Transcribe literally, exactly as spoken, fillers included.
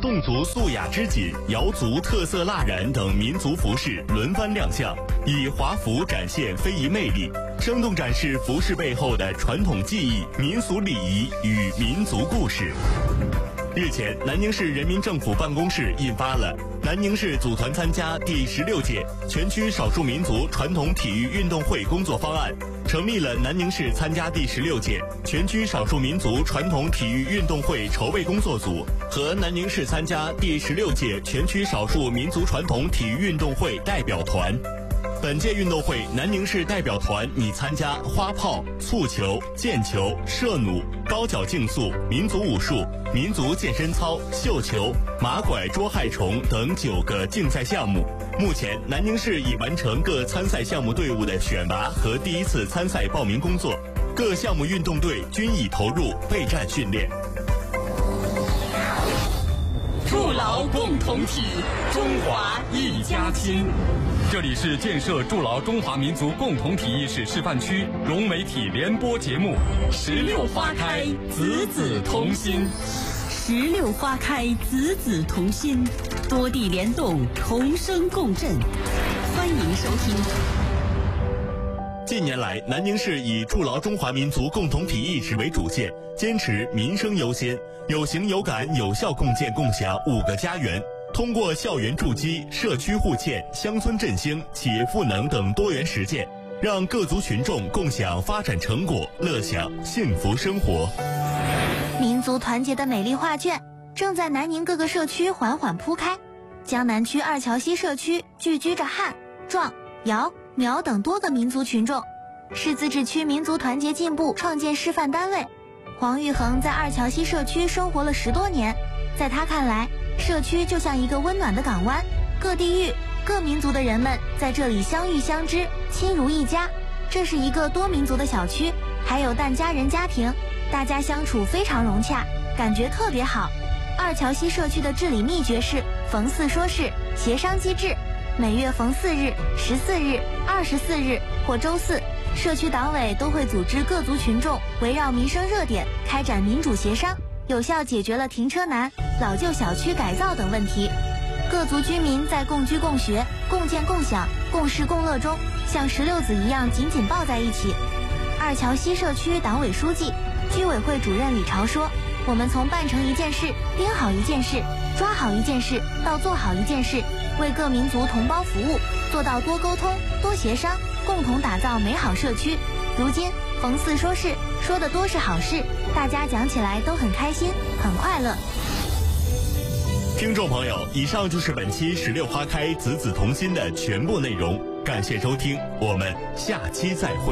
侗族素雅织锦、瑶族特色蜡染等民族服饰轮番亮相，以华服展现非遗魅力，生动展示服饰背后的传统技艺、民俗礼仪与民族故事。日前，南宁市人民政府办公室印发了南宁市组团参加第十六届全区少数民族传统体育运动会工作方案，成立了南宁市参加第十六届全区少数民族传统体育运动会筹备工作组和南宁市参加第十六届全区少数民族传统体育运动会代表团。本届运动会，南宁市代表团拟参加花炮、蹴球、毽球、射弩、高脚竞速、民族武术、民族健身操、绣球、马拐捉害虫等九个竞赛项目。目前，南宁市已完成各参赛项目队伍的选拔和第一次参赛报名工作，各项目运动队均已投入备战训练。 筑牢共同体，中华一家亲。 这里是建设筑牢中华民族共同体意识示范区融媒体联播节目《 石榴花开，子子同心》。 石榴花开，子子同心，多地联动，同声共振。欢迎收听。 近年来，南宁市以筑牢中华民族共同体意识为主线，坚持民生优先，有形有感有效共建共享五个家园。通过校园筑基、社区互鉴、乡村振兴、企业赋能等多元实践，让各族群众共享发展成果，乐享幸福生活。 民族团结的美丽画卷正在南宁各个社区缓缓铺开。江南区二桥西社区聚居着汉、壮、瑶、苗等多个民族群众，是自治区民族团结进步创建示范单位。黄玉衡在二桥西社区生活了十多年，在他看来，社区就像一个温暖的港湾，各地域、各民族的人们在这里相遇相知，亲如一家。这是一个多民族的小区，还有疍家人家庭，大家相处非常融洽，感觉特别好。二桥西社区的治理秘诀是逢四说事，协商机制。每月逢四日、十四日、二十四日或周四，社区党委都会组织各族群众围绕民生热点开展民主协商，有效解决了停车难、老旧小区改造等问题。各族居民在共居共学、共建共享、共事共乐中，像石榴籽一样紧紧抱在一起。二桥西社区党委书记、居委会主任李朝说，我们从办成一件事、盯好一件事、抓好一件事到做好一件事，为各民族同胞服务，做到多沟通、多协商，共同打造美好社区。如今逢四说事，说的多是好事，大家讲起来都很开心，很快乐。 听众朋友，以上就是本期石榴花开，子子同心的全部内容，感谢收听，我们下期再会。